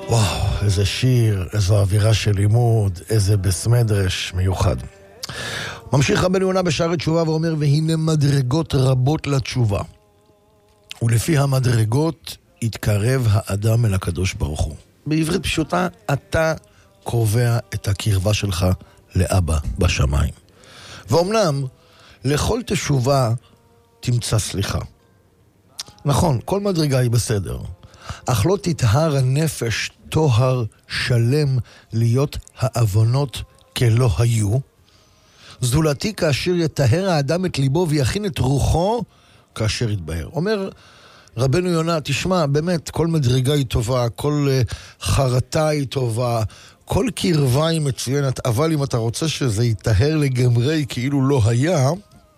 וואו, איזה שיר, איזו אווירה של לימוד, איזה בסמדרש מיוחד. ממשיך רבנו יונה בשערי תשובה ואומר, והנה מדרגות רבות לתשובה. ולפי המדרגות יתקרב האדם אל הקדוש ברוך הוא. בעברית פשוטה, אתה קובע את הקרבה שלך לאבא בשמיים. ואומנם, לכל תשובה תמצא סליחה. נכון, כל מדרגה היא בסדר. אך לא תטהר הנפש טוהר שלם להיות העוונות כלא היו. זולתי כאשר יטהר האדם את ליבו ויכין את רוחו כאשר יתבהר. אומר רבנו יונה, תשמע, באמת, כל מדרגה היא טובה, כל חרטה היא טובה, כל קרבה היא מצוינת, אבל אם אתה רוצה שזה יטהר לגמרי כאילו לא היה,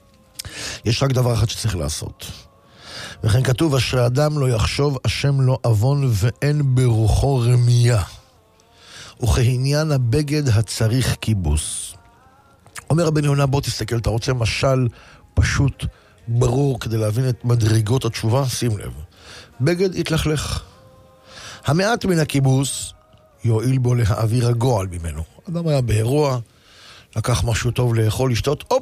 יש רק דבר אחד שצריך לעשות. וכן כתוב, אשר האדם לא יחשוב השם לא אבון ואין ברוחו רמייה. וכעניין הבגד הצריך כיבוס. אומר רבנו יונה, בוא תסתכל, אתה רוצה משל פשוט ברור כדי להבין את מדרגות התשובה? שים לב. בגד יתלכלך. המעט מן הכיבוס יועיל בו להעביר הגועל ממנו. אדם היה באירוע, לקח משהו טוב לאכול, לשתות, הופ!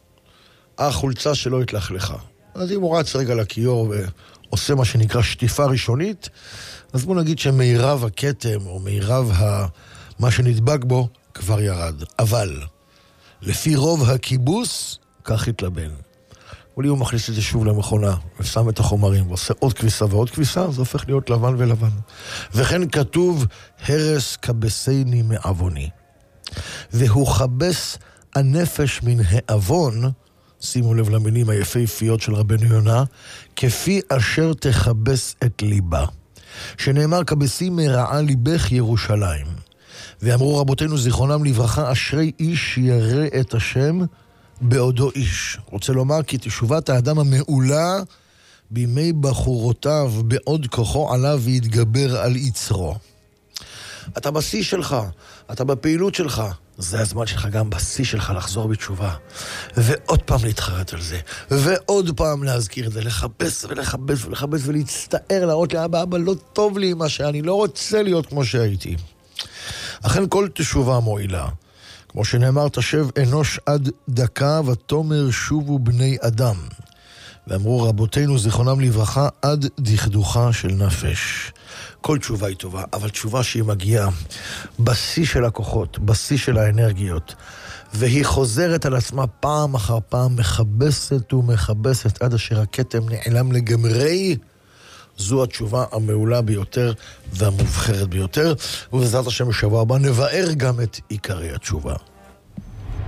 החולצה שלו התלכלכה. אז אם הוא רץ רגע לכיור ועושה מה שנקרא שטיפה ראשונית, אז בוא נגיד שמירב הכתם או מירב מה שנדבק בו כבר ירד. אבל לפי רוב הכיבוס, כך התלבן. אולי הוא מכניס את זה שוב למכונה ושם את החומרים ועושה עוד כביסה ועוד כביסה, זה הופך להיות לבן ולבן. וכן כתוב, הרס כבסני מעווני. והוא חבס הנפש מן העוון, שימו לב למילים היפהפיות של רבנו יונה, כפי אשר תחבס את ליבה. שנאמר, כבסי מרעה ליבך ירושלים. ואמרו רבותינו זיכרונם לברכה, אשרי איש ירא את השם בעודו איש. רוצה לומר כי תשובת האדם המעולה בימי בחורותיו בעוד כוחו עליו ויתגבר על יצרו. אתה בשיא שלך, אתה בפעילות שלך, זה הזמן שלך גם בשיא שלך לחזור בתשובה. ועוד פעם להתחרט על זה, ועוד פעם להזכיר את זה, לחפש ולחפש ולחפש ולהצטער, להראות לאבא, אבא לא טוב לי מה שאני לא רוצה להיות כמו שהייתי. אכן כל תשובה מועילה. כמו שנאמר, תשב אנוש עד דקה ותומר שובו בני אדם. ואמרו רבותינו זיכרונם לברכה, עד דכדוכה של נפש. כל תשובה היא טובה, אבל תשובה שהיא מגיעה בשיא של הכוחות, בשיא של האנרגיות, והיא חוזרת על עצמה פעם אחר פעם, מכבסת ומכבסת עד אשר הכתם נעלם לגמרי, זו התשובה המעולה ביותר והמובחרת ביותר. ובעזרת השם בשבוע הבא נבאר גם את עיקרי התשובה.